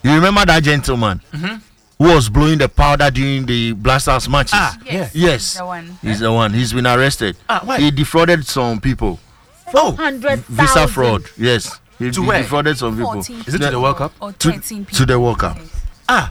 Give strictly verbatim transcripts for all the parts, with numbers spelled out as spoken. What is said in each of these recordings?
You remember that gentleman Mm-hmm. who was blowing the powder during the Blasters matches? Ah, Yes. Yes. The one. He's the one. He's been arrested. Ah, why? He defrauded some people. Oh, Hundred Visa fraud. Yes. He, To he where? defrauded some people. fourteen Is it to the World Cup? Or To, thirteen people. to the World Cup. ah,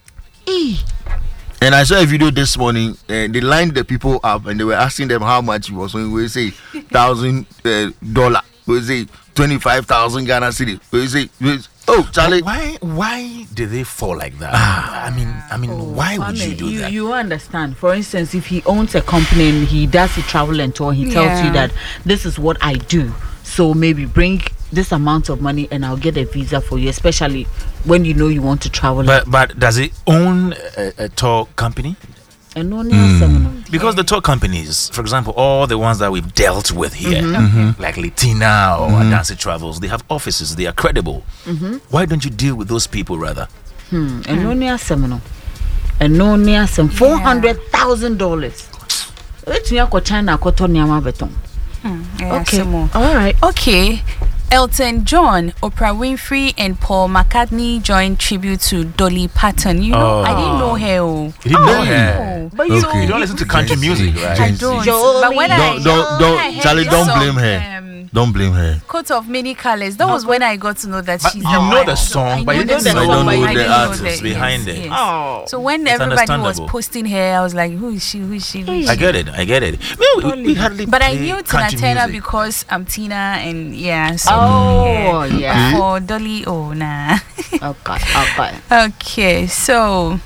And I saw a video this morning, and they lined the people up and they were asking them how much he was. When we say thousand uh, dollar, we say twenty five thousand Ghana cedi. We say, we say, oh, Charlie. why? Why did they fall like that? I mean, I mean, why would you do you, that? You understand. For instance, if he owns a company and he does a travel and tour, he tells Yeah. you that this is what I do. So maybe bring this amount of money and I'll get a visa for you, especially when you know you want to travel. But but does he own a, a tour company? and no near seminal. Because the tour companies, for example, all the ones that we've dealt with here, Mm-hmm. like Litina or Adansi Travels, they have offices, they are credible. Why don't you deal with those people rather? Hmm. And no near seminal. And no near some four hundred thousand dollars. It's near China, Cotonia Beton. Yeah, Okay. some more. All right. Okay. Elton John, Oprah Winfrey, and Paul McCartney joined tribute to Dolly Parton. You know, I didn't know her. Oh. You didn't know Oh, her. but Okay. you, You don't listen to country music, right? I don't. Jolie. But when I Don't, don't, don't, I heard Charlie, this don't song, blame her. Um, Don't blame her. Coat of many colors. That was when I got to know that But she's you the know one. the song, I but you know didn't the know song, the but I didn't know artist the- behind yes, it. yes. Oh. So when It's everybody was understandable. posting her, I was like, who is she? Who is she? Who is I she? get it, I get it. We, we, we hardly But I play knew Tina country Turner music. because I'm Tina and yeah. So Oh, yeah. But for Dolly, oh nah. Okay. Okay. Okay, so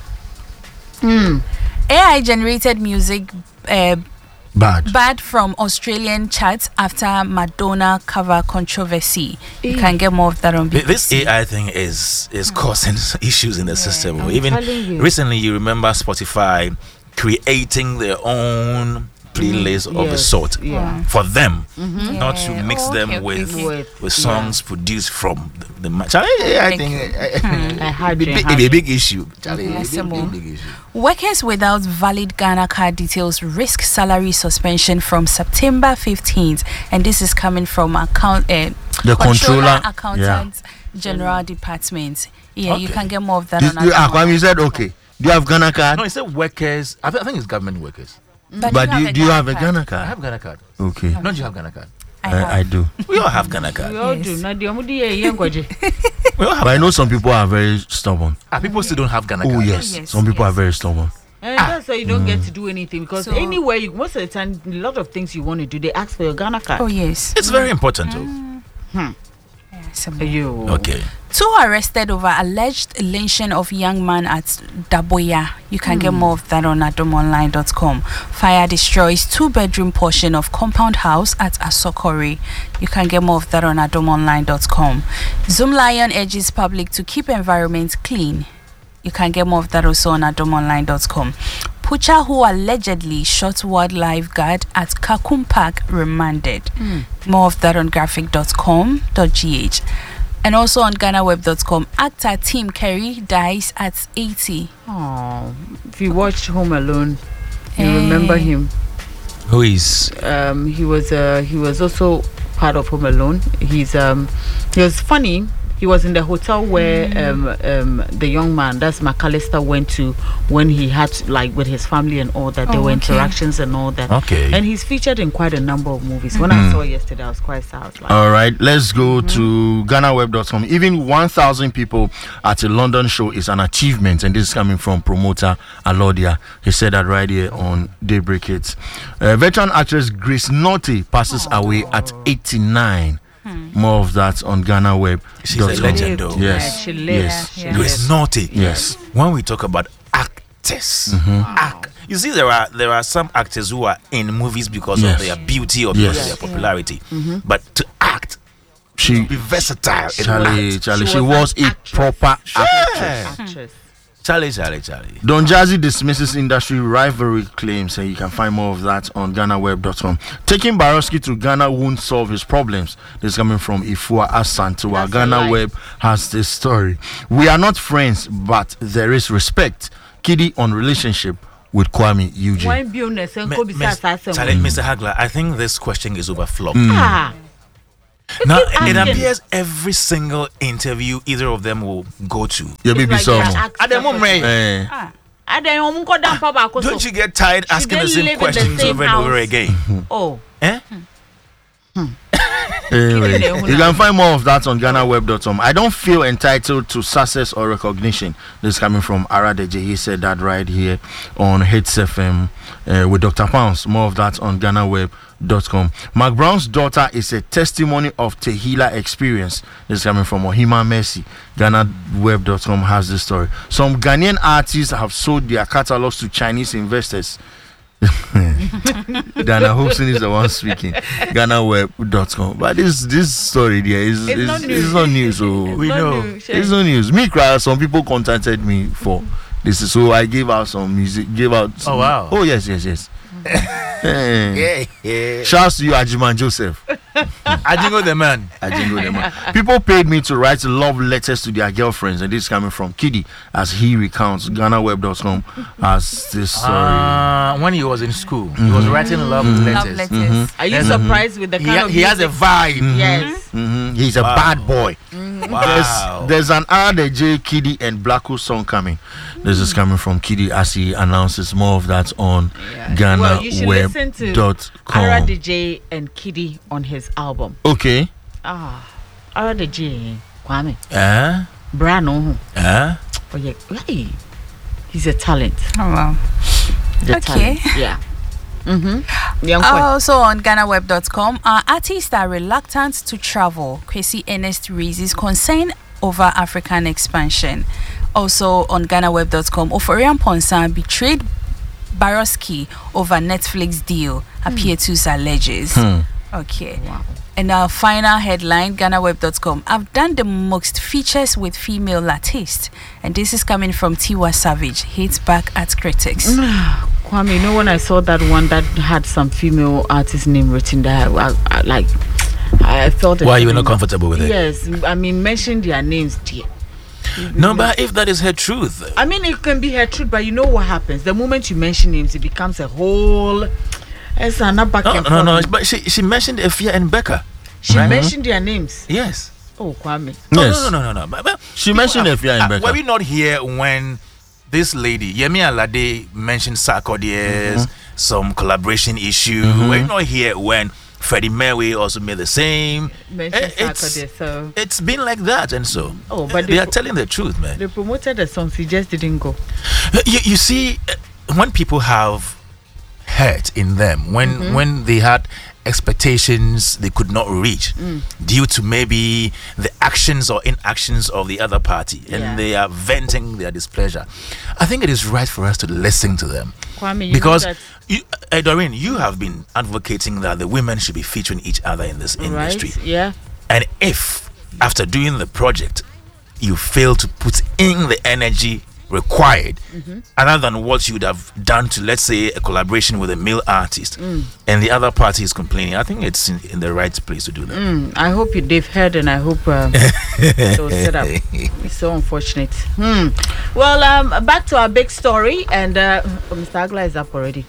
Hmm. A I generated music uh, Bad. banned from Australian charts after Madonna cover controversy. You Eh. can get more of that on B Th- B This C. A I thing is is causing issues in the system. I'm Even telling you. recently, you remember Spotify creating their own playlist of a yes, sort yeah. for them, not to Yeah. mix Oh, them okay, with okay, okay. with songs produced from the, the match. I, I think I had it you, be I had a you. big issue. Charlie, a Yes, big, some more. big, big issue. Workers without valid Ghana card details risk salary suspension from September fifteenth, and this is coming from account uh, The controller. accountant general department. Yeah, you Okay. can get more of that You, on you, our- Akwam, you said, okay. Do you have Ghana card? No, it said workers. I, th- I think it's government workers. But do you, do you have a Ghana I card? have Ghana card. Okay. Don't you have Ghana card? I I, have. I do. We all have Ghana card. We all Yes. do. Now, the Omudi, yeah, yeah, Gwaji. We all have. But I know some people are very stubborn. Ah, people still don't have Ghana Oh, card. yes. yes, Some people yes. are very stubborn. And that's why you don't get to do anything because So- anywhere you most of the time, a lot of things you want to do, they ask for your Ghana card. Oh yes. It's very important too. Some- You. Okay. Two arrested over alleged lynching of young man at Daboya. You can get more of that on adom online dot com. Fire destroys two-bedroom portion of compound house at Asokore. You can get more of that on adom online dot com. Zoom Lion urges public to keep environment clean. You can get more of that also on adom online dot com. Pucha who allegedly shot wildlife guard at Kakum Park remanded. More of that on graphic dot com dot g h. And also on ghana web dot com, actor Tim Curry dies at eighty. Oh, if you watched Home Alone, you Eh. remember him. Who is? Um, he was uh, he was also part of Home Alone. He's um, he was funny. He was in the hotel where um, um, the young man, that's McAllister, went to when he had to, like with his family and all that. There Oh, were okay. interactions and all that. Okay. And he's featured in quite a number of movies. When I saw it yesterday, I was quite sad. I was like, All right, let's go to ghana web dot com. Even one thousand people at a London show is an achievement, and this is coming from promoter Alodia. He said that right here on Daybreak Hits. Uh, veteran actress Grace Naughty passes away at eighty-nine. More of that on ghana web dot com. She's a legend, though. Yes. she lived. Yes. She Yeah. Grace lived. Naughty. Yes. When we talk about actors, act, you see, there are there are some actors who are in movies because Yes. of their beauty or because Yes. of their popularity. But to act, She, be versatile. in Charlie, act. Charlie, She she was was an a actress. proper actress. Yeah. Actress. Charlie, Charlie, Charlie. Don Jazzy dismisses industry rivalry claims, and you can find more of that on ghana web dot com. Taking Barowski to Ghana won't solve his problems. This is coming from Ifua Asantua. That's a Ghana lie. Web has this story. We are not friends, but there is respect. Kiddy on relationship with Kwame Eugene. Why be honest and Mi- go beside Miss- us and Charlie, Mister Hagler, I think this question is overflowed. ah, Now keep it asking. appears every single interview either of them will go to. Your baby It's like Somo. they're asked At the that moment, question. Eh. Ah. And then um, go down, Papa, so- Don't you get tired asking they the live same in the questions same over and over house? again? Oh, Eh? Anyway, Kidding, you can find more of that on ghana web dot com. I don't feel entitled to success or recognition. This is coming from Aradeje. He said that right here on Hits F M uh, with Doctor Pounds. More of that on ghana web dot com. Mark Brown's daughter is a testimony of Tehila experience. This is coming from Ohima Mercy. ghana web dot com has this story. Some Ghanaian artists have sold their catalogs to Chinese investors. Dana Hobson is the one speaking. ghana web dot com. But this this story there is It's is not it's news. not news. So We no know. news, sure. it's no news. Me cry. Some people contacted me for this, so I gave out some music. Gave out. Oh, wow. Oh yes, yes, yes. Eh. Yeah, yeah. Shouts to you, Ajiman Joseph. I jingle the man. Ajingo Dema. People paid me to write love letters to their girlfriends, and this is coming from Kiddy as he recounts. ghana web dot com has this story. Uh, when he was in school, he was writing love Love letters. letters. are you Yes. surprised with the He, kind ha- of he has a music? vibe. Yes. Mhm. He's a Wow. bad boy. Wow. There's, there's an R D J, Kiddy, and Blacko song coming. This is coming from Kiddy as he announces more of that on Yeah. ghana Well, you should web listen to dot Ara com. D J and Kiddy on his album. Okay. Ah, Ara D J, Kwame, Eh? Brano. Eh? Oh yeah, hey, he's a talent. Oh, wow. The Okay. talent. Yeah. Mm-hmm. Young boy. Also on ghana web dot com, our artists are reluctant to travel. Kwesi Ernest raises concern over African expansion. Also on ghana web dot com, Oforian Ponsan betrayed Baroski over Netflix deal, Apietus alleges. Hmm. Okay. Wow. And our final headline, ghana web dot com. I've done the most features with female artists. And this is coming from Tiwa Savage. Hits back at critics. Kwame, you know when I saw that one that had some female artist name written there, I, I, like I felt. a Why you were feeling not that- comfortable with it? Yes, I mean mention their names, dear. No, but if that is her truth, I mean it can be her truth, but you know what happens? The moment you mention names, it becomes a whole. It's an back no, and no, no. forth. But she she mentioned Efia and Becca. She right? mentioned their names. Yes. Oh, Kwame. No, Yes. no, no, no, no, no. But, but She mentioned uh, Efia and uh, Becca. Were we not here when this lady Yemi Alade mentioned Sarkodie's some collaboration issue? Mhm. Were you not here when Freddie Mercury also made the same? Mentioned Eh, it's, Sarkodie, so it's been like that, and so Oh, but they they are pro- telling the truth, man. they promoted the songs. He just didn't go. You, you see, uh, when people have hurt in them, when Mm-hmm. when they had expectations they could not reach Mm. due to maybe the actions or inactions of the other party, and Yeah. they are venting their displeasure, I think it is right for us to listen to them. Kwame, you Because know that, you, uh, Doreen, you have been advocating that the women should be featuring each other in this industry. right? Yeah. And if after doing the project you fail to put in the energy required, other than what you would have done to, let's say, a collaboration with a male artist, and the other party is complaining, I think it's in, in the right place to do that. Mm, I hope you, they've heard, and I hope um, they'll set up. It's so unfortunate. Hmm. Well, um, back to our big story, and uh, oh, Mister Agla is up already.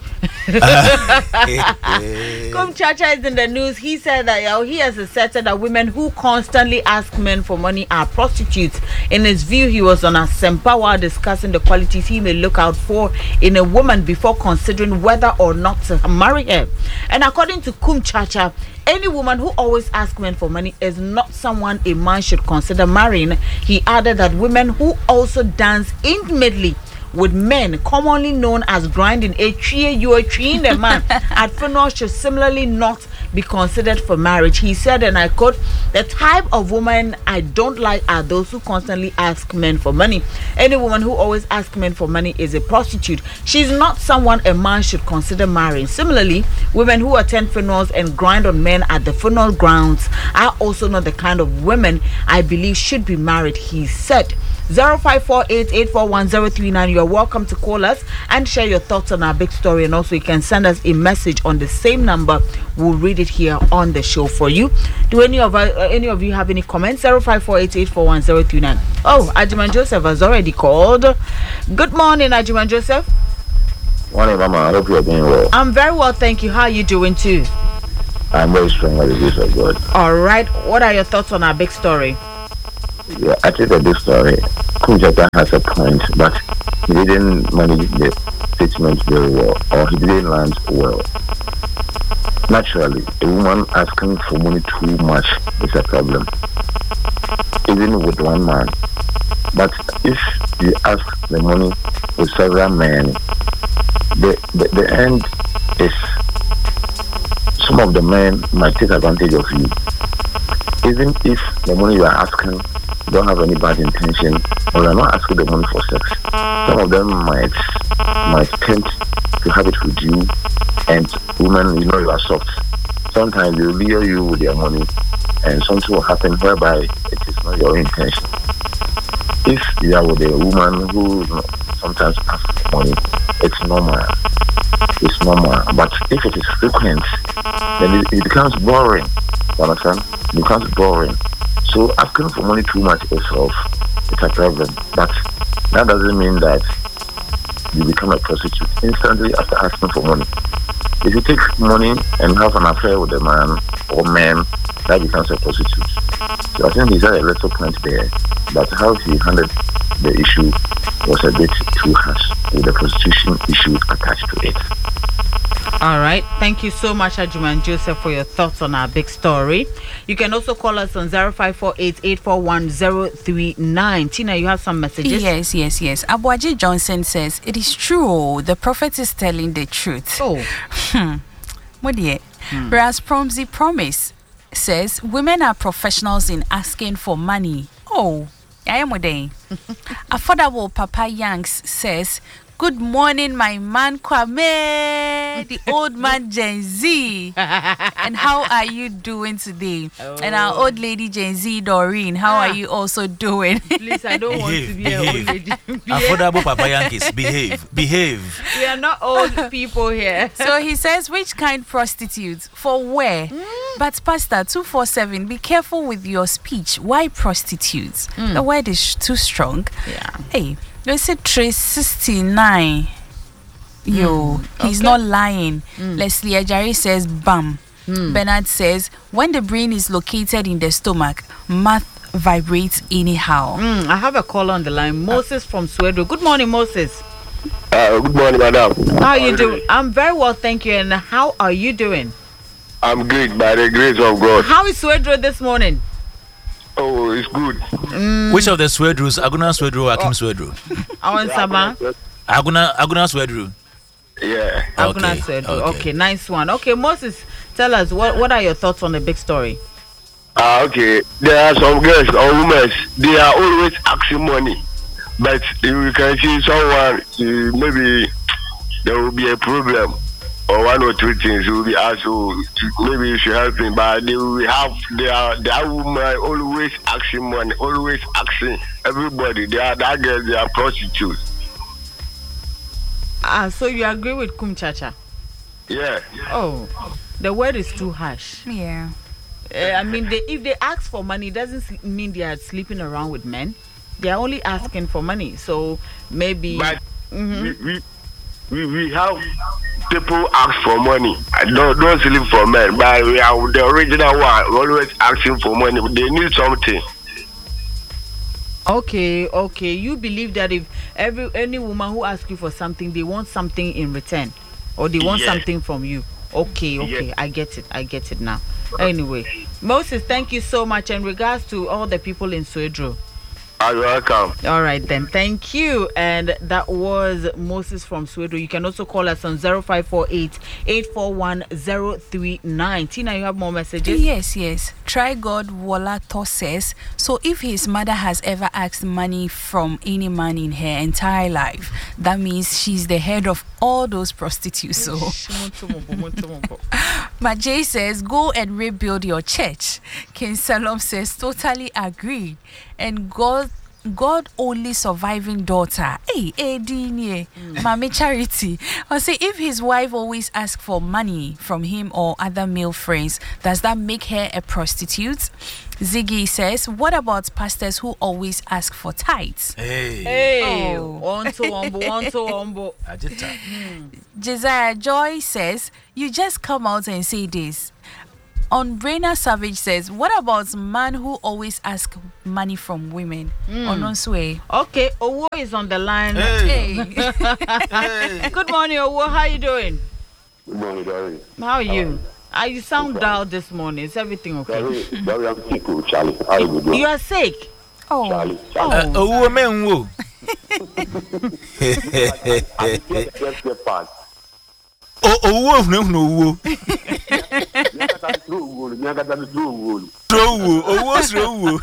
Kum Chacha is in the news. He said that uh, he has asserted that women who constantly ask men for money are prostitutes. In his view, he was on a Sempa while discussing the qualities he may look out for in a woman before considering whether or not to marry her. And according to Kum Chacha, any woman who always asks men for money is not someone a man should consider marrying. He added that women who also dance intimately with men, commonly known as grinding a tree, you are treeing the man at funeral, should similarly not be considered for marriage. He said, and I quote, "The type of woman I don't like are those who constantly ask men for money. Any woman who always asks men for money is a prostitute. She's not someone a man should consider marrying. Similarly, women who attend funerals and grind on men at the funeral grounds are also not the kind of women I believe should be married," he said. zero five four eight eight four one zero three nine. You're welcome to call us and share your thoughts on our big story, and also you can send us a message on the same number. We'll read it here on the show for you. Do any of uh, any of you have any comments? zero five four eight eight four one zero three nine. Oh, Ajiman Joseph has already called. Good morning, Ajiman Joseph. Morning, Mama. I hope you're doing well. I'm very well, thank you. How are you doing too? I'm very strong by the grace of God. All right. What are your thoughts on our big story? Yeah, I think the big story. Kunjata has a point, but he didn't manage the statement very well, or he didn't land well. Naturally, a woman asking for money too much is a problem, even with one man. But if you ask the money with several men, the, the, the end is some of the men might take advantage of you. Even if the money you are asking don't have any bad intention, or you're not asking the money for sex, some of them might might tend to have it with you, and women, you know, you are soft. Sometimes they lure you with their money, and something will happen whereby it is not your intention. If you are with a woman who, you know, sometimes asks for money, it's normal. It's normal. But if it is frequent, then it, it becomes boring. You understand? It becomes boring. So asking for money too much itself, it's a problem. But that doesn't mean that you become a prostitute instantly after asking for money. If you take money and have an affair with a man or man, that becomes a prostitute. So I think he's had a little point there, but how he handled the issue was a bit too harsh with the prostitution issue attached to it. All right. Thank you so much, Ajuman Joseph, for your thoughts on our big story. You can also call us on zero five four eight, eight four one zero three nine. Tina, you have some messages? Yes, yes, yes. Abuaji Johnson says, it is true. The prophet is telling the truth. Oh. Hmm. What do you? Hmm. Whereas Promzi Promise says, women are professionals in asking for money. Oh, I am with them. Affordable Papa Yanks says, good morning, my man Kwame, the old man Gen Z. And how are you doing today? Oh. And our old lady Gen Z Doreen, how ah. are you also doing? Please, I don't want to be behave. An old lady. Affordable Papa Yankees, behave, behave. We are not old people here. So he says, which kind prostitutes? For where? Mm. But Pastor two forty-seven, be careful with your speech. Why prostitutes? Mm. The word is too strong. Yeah. Hey. They said Trace sixty-nine. Yo, mm, he's okay. not lying. Mm. Leslie Ajari says bam. Mm. Bernard says when the brain is located in the stomach, math vibrates anyhow. Mm, I have a call on the line. Moses from Sweden. Good morning, Moses. Uh, good morning, madam. How are you doing? I'm very well, thank you. And how are you doing? I'm great by the grace of God. How is Sweden this morning? Oh, it's good. Mm. Which of the Swedrus? Aguna Swedru or Akim Swedru? I want Sama. Aguna Aguna Swedru. Yeah. Aguna okay. Swedru. Okay. okay, nice one. Okay, Moses, tell us what what are your thoughts on the big story? Ah, uh, okay. There are some girls or women. They are always asking money, but if you can see someone, uh, maybe there will be a problem. Or one or two things will be asked, so maybe you should help him, but they will have their that woman always asking money, always asking everybody. They are that girl, they are prostitutes. Ah, so you agree with Kumchacha? Yeah. Oh, the word is too harsh. Yeah. Uh, I mean, they, if they ask for money, it doesn't mean they are sleeping around with men. They are only asking for money. So maybe. But mm-hmm. we, we we we have people ask for money. I don't don't sleep for men, but we are the original one always asking for money. They need something. Okay, okay. You believe that if every any woman who asks you for something, they want something in return, or they want yes. something from you. Okay, okay. Yes. I get it. I get it now. Anyway, Moses, thank you so much. In regards to all the people in Swedru. You're welcome. All right then, thank you. And that was Moses from Sweden. You can also call us on zero five four eight, eight four one zero three nine. Tina, you have more messages? Yes, yes. Try God Wolato says, so if his mother has ever asked money from any man in her entire life, that means she's the head of all those prostitutes. So Majay says, go and rebuild your church. King Salom says, totally agree. And God God only surviving daughter. Hey, Edine, mm. Mami Charity. I say if his wife always asks for money from him or other male friends, does that make her a prostitute? Ziggy says, what about pastors who always ask for tithes? Hey. Hey. Oh. One to umbo, one to umbo. Josiah Joy says, you just come out and say this. On Raina Savage says, what about man who always ask money from women? Mm. On Onswe. Okay, Owo is on the line. Hey. Hey. Hey. Good morning, Owo. How you doing? Good morning, Dory. How are you? Ah, you sound down this morning. Is everything okay? Dory, Dory, I'm sick, oh, Charlie. How you doing? You are sick. Oh. Charlie, Oh. Charlie. Uh, oh, man, whoa. I just just get past. Oh, oh, no, no, whoa. Throw wool, you got to throw wool. Throw whoa. Oh, what's wrong?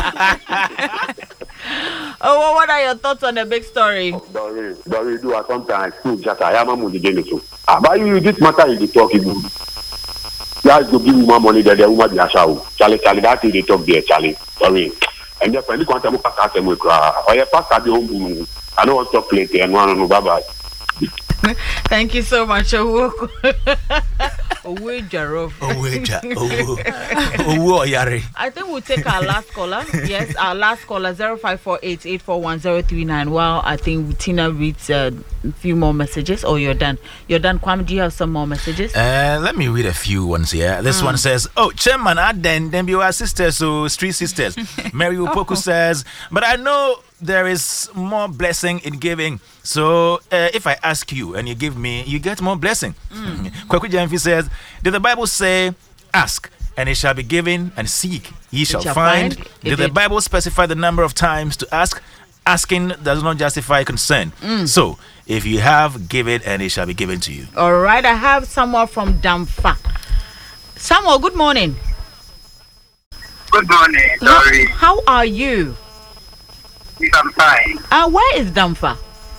Oh, well, what are your thoughts on the big story? Dory, Dory, do I sometimes feel just I am a moody generator. About you, this matter is the talking. Guys, go give woman money that the woman be a show. Charlie, Charlie, that is the talk there, Charlie. Sorry. And just when you want to pass out them, we cry. Or you pass out the home. I don't want to talk plenty and one on bye bye. Thank you so much, Owo. Owo Jarov. Oh, wait, oh, oh, Yari. I think we'll take our last caller. Yes, our last caller, zero five four eight, eight four one, zero three nine. Well, I think Tina reads uh, a few more messages. Or you're done. You're done, Kwame. Do you have some more messages? Uh, let me read a few ones here. This mm. one says, oh, Chairman, I then, then be our sisters, so street sisters. Mary Upoku says, but I know there is more blessing in giving. So uh, if I ask you and you give me, you get more blessing. Mm. Kwaku Jamfi says, did the Bible say, ask and it shall be given, and seek ye shall, shall find? find. Did the Bible specify the number of times to ask? Asking does not justify consent. Mm. So if you have, give it and it shall be given to you. All right, I have someone from Damfa. Samuel, good morning. Good morning, Dory. How, how are you? I'm fine. Uh, where is Damfa?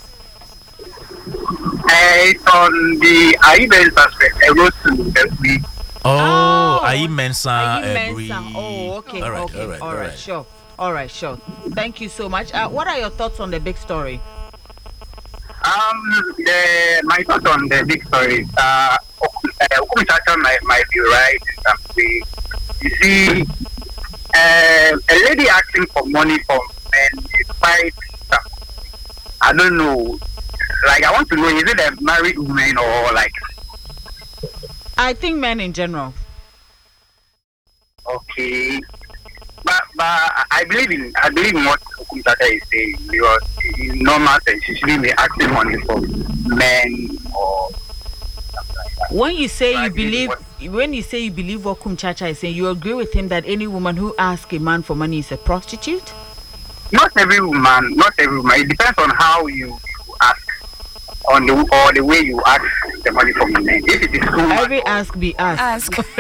Uh, it's on the Aiben suspect. I wrote to every. Oh, Oh, Ayi Mensa. Ayi every- Mensa. Oh, okay, All right, okay, all right, all all right, right. sure, all right, sure. Thank you so much. Uh, what are your thoughts on the big story? Um, the, my thought on the big story. Uh, Okumitata might, might be right in some way. You see, uh, a lady asking for money from men is quite. Uh, I don't know. Like, I want to know, is it a married woman or like? I think men in general. Okay, but but I believe in I believe in what Okumitata is saying, because in normal sense, she shouldn't be asking money from men or. When you say So I you believe believe, when you say you believe what Kum Chacha is saying, you agree with him that any woman who asks a man for money is a prostitute? Not every woman, not every woman. It depends on how you, you ask, on the or the way you ask the money from the men. If it is too much, Every ask be asked. Ask.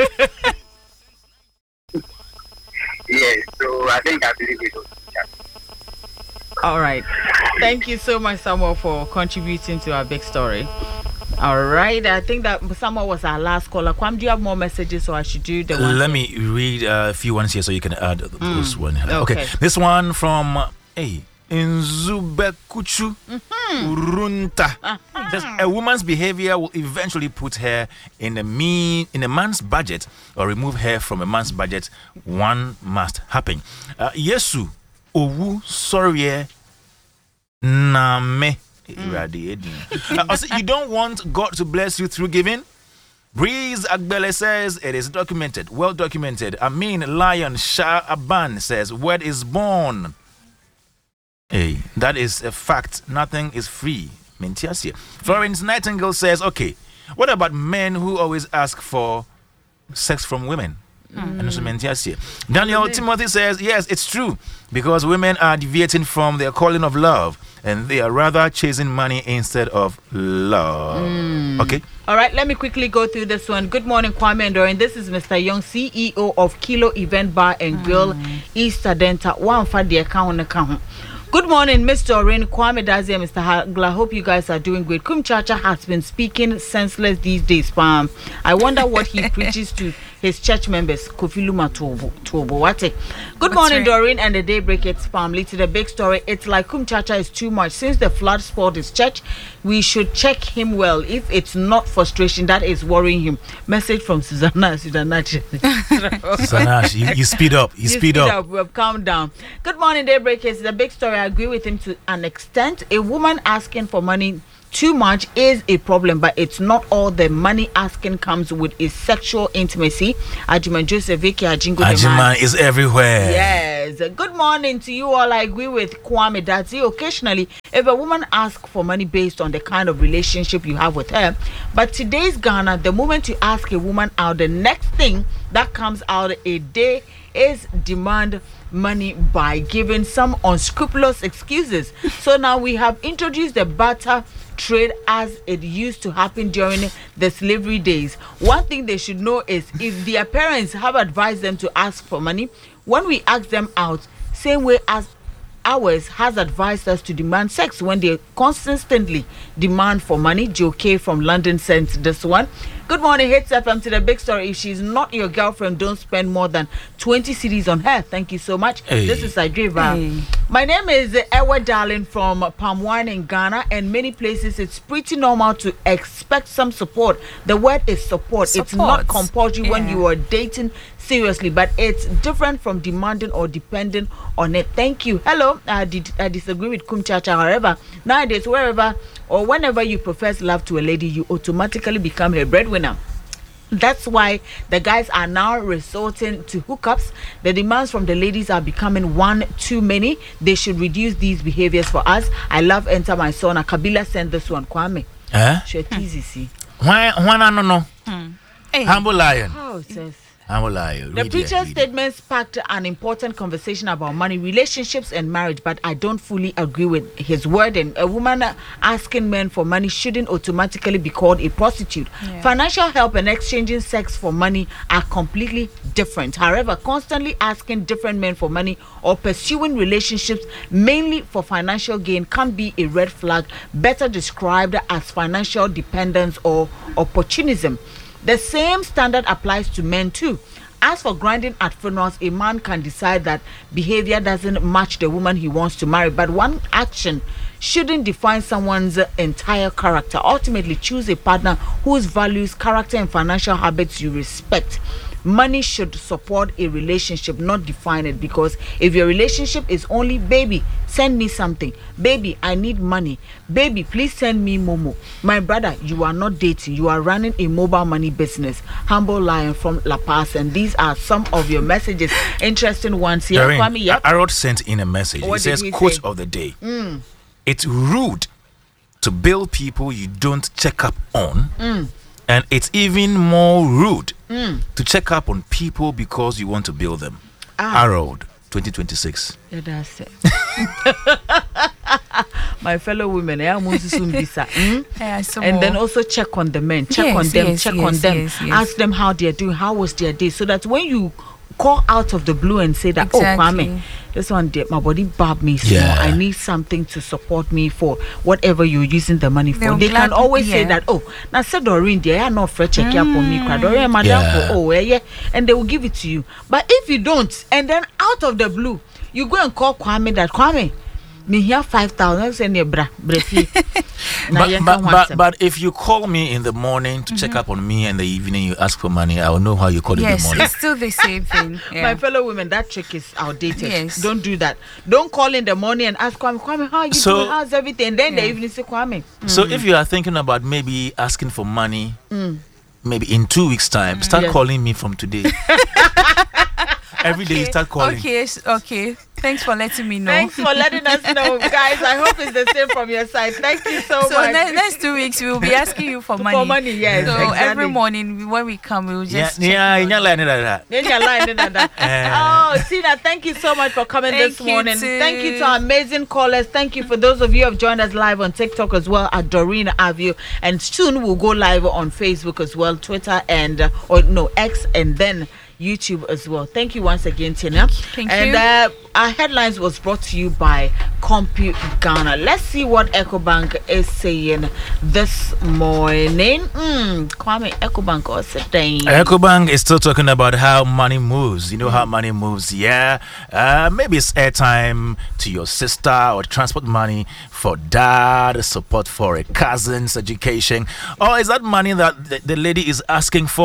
yes. So I think I believe it. Yeah. All right. Thank you so much, Samuel, for contributing to our big story. All right. I think that Samuel was our last caller. Kwam, do you have more messages, or I should do the one? Let me read uh, a few ones here so you can add mm. this one. Okay. Okay. This one from uh, hey Nzubekuchu Runta. Says, a woman's behavior will eventually put her in a mean in a man's budget or remove her from a man's budget. One must happen. Uh, Yesu Owu Sorry Name. Uh, also, you don't want God to bless you through giving? Breeze Agbele says it is documented, well documented. Amin Lion Shah Aban says word is born. Hey, that is a fact. Nothing is free. Mentiasia. Florence Nightingale says, okay, what about men who always ask for sex from women? Mm. And also Mentiasia. Daniel Timothy says, yes, it's true, because women are deviating from their calling of love and they are rather chasing money instead of love. Mm. Okay. All right, let me quickly go through this one. Good morning, Kwame and Dorian. This is Mister Young, C E O of Kilo Event Bar and Grill, mm. Easter Denta. One for the account account. Good morning, Mister Orin, Kwame Dazi, and Mister Hagla. Hope you guys are doing great. Kum Chacha has been speaking senseless these days, Pam. I wonder what he preaches to his church members. Kofi Luma Tobo. What? Good morning, right. Doreen and the Daybreak. It's family to the big story. It's like Kum Chacha is too much. Since the flood spoiled his church, we should check him well. If it's not frustration that is worrying him. Message from Susanna. Susanna. Susanna, you, you speed up. You, you speed, speed up. up. We've calmed down. Good morning, Daybreak. It's the big story. I agree with him to an extent. A woman asking for money too much is a problem, but it's not all the money asking comes with is sexual intimacy. Ajiman Joseph Vicky Ajingo Ajiman is everywhere. Yes. Good morning to you all. I agree with Kwame Dadzi. Occasionally, if a woman asks for money based on the kind of relationship you have with her, but today's Ghana, the moment you ask a woman out, the next thing that comes out a day is demand money by giving some unscrupulous excuses. So now we have introduced the barter trade as it used to happen during the slavery days. One thing they should know is if their parents have advised them to ask for money, when we ask them out, same way as ours has advised us to demand sex when they consistently demand for money. Joe K from London sent this one. Good morning, Hits F M to the big story. If she's not your girlfriend, don't spend more than twenty cedis on her. Thank you so much. Hey. This is Adriva. Hey. My name is Ewa Darling from Palm Wine in Ghana, and many places it's pretty normal to expect some support. The word is support. support. It's not compulsory yeah. when you are dating seriously, but it's different from demanding or depending on it. Thank you. Hello. I, did, I disagree with Kumchacha. However, nowadays, wherever or whenever you profess love to a lady, you automatically become her breadwinner. That's why the guys are now resorting to hookups. The demands from the ladies are becoming one too many. They should reduce these behaviors for us. I love Enter My Son. Kabila sent this one, Kwame. Eh? Shetizisi. Why? Why no no? Hmm. Hey. Humble lion. How it says. The preacher's statement sparked an important conversation about money, relationships, and marriage, but I don't fully agree with his wording. A woman asking men for money shouldn't automatically be called a prostitute. Yeah. Financial help and exchanging sex for money are completely different. However, constantly asking different men for money or pursuing relationships mainly for financial gain can be a red flag, better described as financial dependence or opportunism. The same standard applies to men too. As for grinding at funerals, a man can decide that behavior doesn't match the woman he wants to marry, but one action shouldn't define someone's entire character. Ultimately, choose a partner whose values, character, and financial habits you respect. Money should support a relationship, not define it, because if your relationship is only, baby, send me something, baby, I need money, baby, please send me Momo. My brother, you are not dating, you are running a mobile money business. Humble Lion from La Paz, and these are some of your messages. Interesting ones here. Doreen, Kwame, yep. Arod sent in a message. What It says, he quote say? of the day. Mm. It's rude to bill people you don't check up on. Mm. And it's even more rude Mm. to check up on people because you want to build them. Ah. Harold, twenty twenty-six. Yeah, that's it. My fellow women, eh, mm? Yeah, so and then also check on the men, check Yes, on them, yes, check yes, on them, yes, yes. ask them how they're doing, how was their day, so that when you call out of the blue and say that, Exactly. oh, Kwame, this one, did my body barb me small. Yeah. I need something to support me for whatever you're using the money for. They'll They can glad- always say yeah. that, oh, now said Doreen, they are not for check up on me, cry. Doreen, madam, Yeah. for, oh, eh, yeah, and they will give it to you. But if you don't, and then out of the blue, you go and call Kwame that, Kwame, me here five thousand, send you bra, brefi. But, but, but, but if you call me in the morning to check up on me and the evening you ask for money, I will know how you call it in the Yes, morning. it's still the same thing. Yeah. My fellow women, that trick is outdated. Yes. Don't do that. Don't call in the morning and ask Kwame, Kwame, how are you So- doing? How's everything? Then the Yeah. evening say, Kwame. So if you are thinking about maybe asking for money, Mm. maybe in two weeks' time, start Yes. calling me from today. Every day you start calling. Okay, s- okay. Thanks for letting me know. Thanks for letting us know, guys. I hope it's the same from your side. Thank you so, So much. ne- next two weeks we will be asking you for money. For money, yes. So exactly. every morning when we come, we will Yeah, just. yeah, check yeah, on- like that. Then you're lying, then you're lying. Eh. Oh, Tina, thank you so much for coming Thank this you morning. too. Thank you to our amazing callers. Thank you for those of you who have joined us live on TikTok as well at Doreen Avio. And soon we'll go live on Facebook as well, Twitter and, uh, or no, X, and then YouTube as well. Thank you once again, Tina. Thank and, you. Uh, our headlines was brought to you by Compute Ghana. Let's see what EcoBank is saying this morning. Mm, Kwame, EcoBank, or today. EcoBank is still talking about how money moves. You know how money moves, yeah? Uh, maybe it's airtime to your sister or transport money for dad, support for a cousin's education. Or is that money that the, the lady is asking for?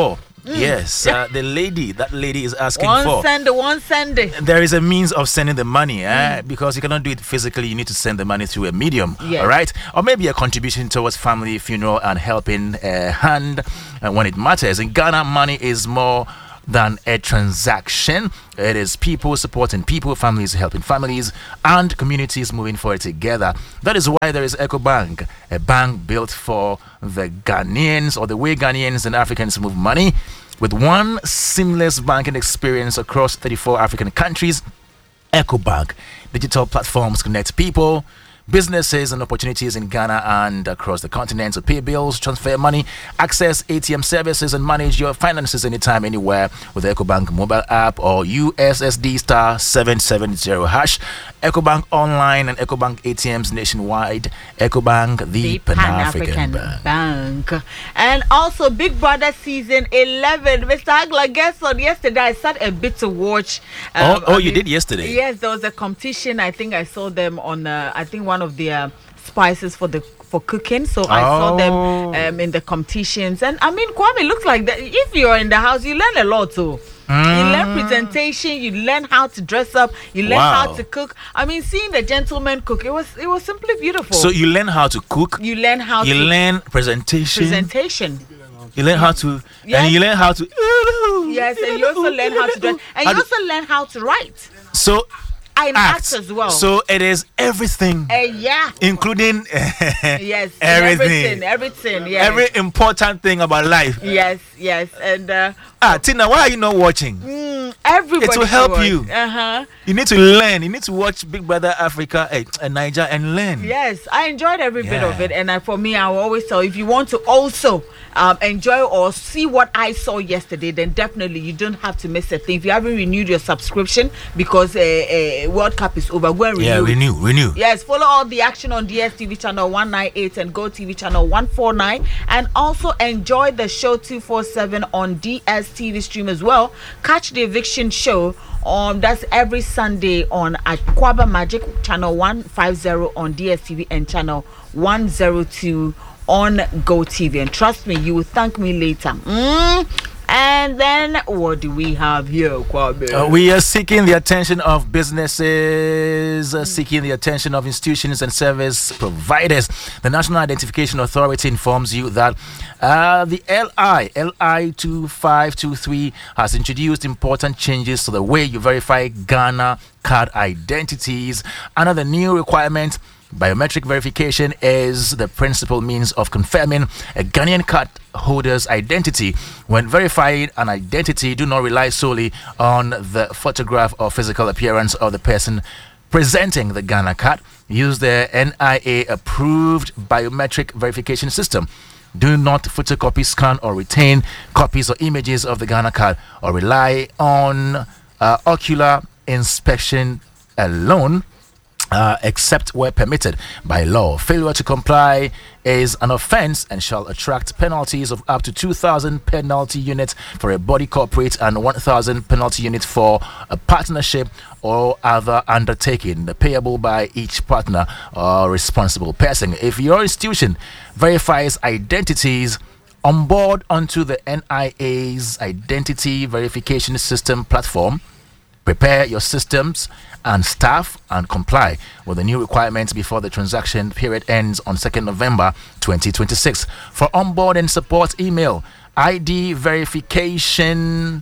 Yes, uh, the lady, that lady is asking One for. send, one send it. There is a means of sending the money, eh? Because you cannot do it physically. You need to send the money through a medium, Yes. all right? Or maybe a contribution towards family, funeral, and helping uh, hand uh, when it matters. In Ghana, money is more than a transaction. It is people supporting people, families helping families, and communities moving forward together. That is why there is EcoBank, a bank built for the Ghanaians, or the way Ghanaians and Africans move money, with one seamless banking experience across thirty-four African countries. EcoBank digital platforms connect people, businesses, and opportunities in Ghana and across the continent to pay bills, transfer money, access A T M services, and manage your finances anytime, anywhere with the EcoBank mobile app or U S S D star seven seven zero hash. EcoBank online and EcoBank A T Ms nationwide. EcoBank, the, The Pan-African, Pan-African Bank. Bank. And also Big Brother season eleven. Mister Hagler, guess on yesterday I started a bit to watch. Oh, oh I you mean, did yesterday? Yes, there was a competition. I think I saw them on, uh, I think one of the uh, spices for the for cooking. So I saw them Oh. um, in the competitions. And I mean, Kwame, looks like that. If you're in the house, you learn a lot too. You learn presentation, you learn how to dress up, you learn Wow. how to cook. I mean, seeing the gentleman cook, it was it was simply beautiful. So you learn how to cook, you learn how you to learn presentation, presentation. you learn how to, Yes. and you learn how to. Yes, and you also learn how to dress, and How you to- also learn how to write So and act act as well. So it is everything, uh, yeah, including yes, everything. everything, everything, yes, every important thing about life. yes, yes, and uh, Ah, Tina, why are you not watching? mm, everybody. It will help you. Uh huh. You need to learn. You need to watch Big Brother Africa eh, and Niger and learn. Yes, I enjoyed every bit of Yeah. it, and uh, for me, I will always tell if you want to also um, enjoy or see what I saw yesterday, then definitely you don't have to miss a thing. If you haven't renewed your subscription because uh, uh, World Cup is over, go and renew. Yeah, it. renew, renew. Yes, follow all the action on D S T V channel one ninety-eight and Go T V channel one forty-nine, and also enjoy the show two forty-seven on D S T V stream as well. Catch the eviction show on that's every Sunday on Aquaba Magic channel one fifty on D S T V and channel one oh two on Go T V. And trust me, you will thank me later. Mm. And then what do we have here, Kwabe? Uh, we are seeking the attention of businesses, uh, seeking the attention of institutions and service providers. The National Identification Authority informs you that uh, the L I, L I two five two three, has introduced important changes to the way you verify Ghana card identities. Under the new requirement, biometric verification is the principal means of confirming a Ghanaian card holder's identity. When verifying an identity, do not rely solely on the photograph or physical appearance of the person presenting the Ghana card. Use the N I A approved biometric verification system. Do not photocopy, scan, or retain copies or images of the Ghana card, or rely on uh, ocular inspection alone. Uh, except where permitted by law. Failure to comply is an offense and shall attract penalties of up to two thousand penalty units for a body corporate and one thousand penalty units for a partnership or other undertaking payable by each partner or responsible person. If your institution verifies identities on board onto the N I A's identity verification system platform, prepare your systems and staff and comply with the new requirements before the transaction period ends on second November twenty twenty-six. For onboarding support, email I D verification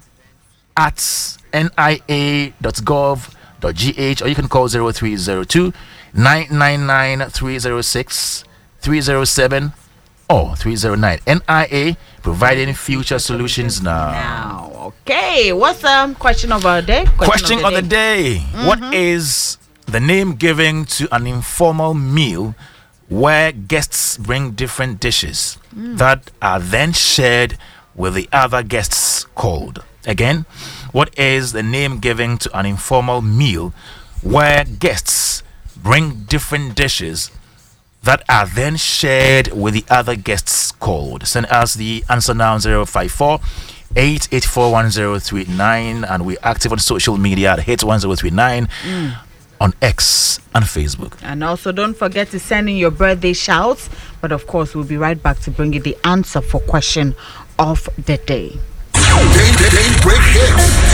at N I A dot gov dot G H, or you can call zero three zero two, nine nine nine, three zero six, three zero seven or three zero nine. N I A, providing future solutions now. Now, okay. What's the um, question of our day? Question, of the day. Mm-hmm. What is the name given to an informal meal where guests bring different dishes mm. that are then shared with the other guests called? Again, what is the name given to an informal meal where guests bring different dishes that are then shared with the other guests called? Send us the answer now, zero five four, eight eight four, one zero three nine, and we're active on social media at hit one zero three nine mm. on X and Facebook. And also don't forget to send in your birthday shouts, but of course we'll be right back to bring you the answer for question of the day. Daybreak Hits.